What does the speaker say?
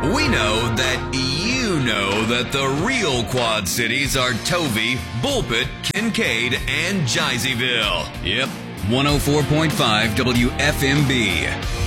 We know that you know that the real Quad Cities are Tovey, Bulpett, Kincaid, and Jeiseyville. Yep, 104.5 WFMB.